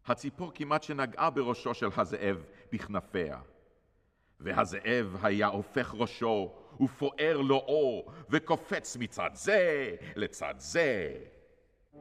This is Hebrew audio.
הציפור כמעט שנגעה בראשו של הזאב בכנפיה. והזאב היה הופך ראשו ופוער לו אור וקופץ מצד זה לצד זה.